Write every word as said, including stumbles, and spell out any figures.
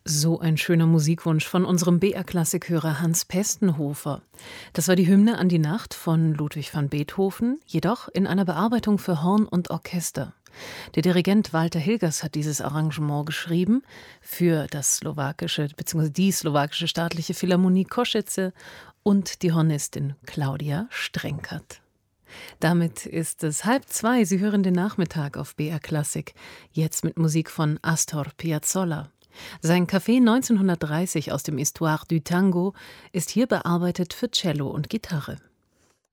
So ein schöner Musikwunsch von unserem B R-Klassikhörer Hans Pestenhofer. Das war die Hymne an die Nacht von Ludwig van Beethoven, jedoch in einer Bearbeitung für Horn und Orchester. Der Dirigent Walter Hilgers hat dieses Arrangement geschrieben für das slowakische bzw. die slowakische staatliche Philharmonie Košice und die Hornistin Claudia Strenkert. Damit ist es halb zwei. Sie hören den Nachmittag auf B R Klassik. Jetzt mit Musik von Astor Piazzolla. Sein Café neunzehnhundertdreißig aus dem Histoire du Tango ist hier bearbeitet für Cello und Gitarre.